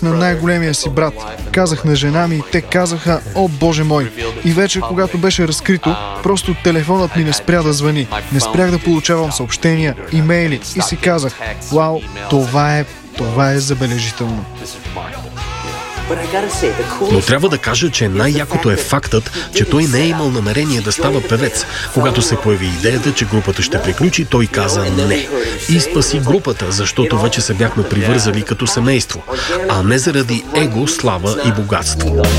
Казах на най-големия си брат, казах на жена ми и те казаха: "О, Боже мой!" И вече, когато беше разкрито, просто телефонът ми не спря да звъни. Не спрях да получавам съобщения, имейли и си казах: "Вау, това е забележително." Но трябва да кажа, че най-якото е фактът, че той не е имал намерение да става певец. Когато се появи идеята, че групата ще приключи, той каза не. И спаси групата, защото вече се бяхме привързали като семейство, а не заради его, слава и богатство.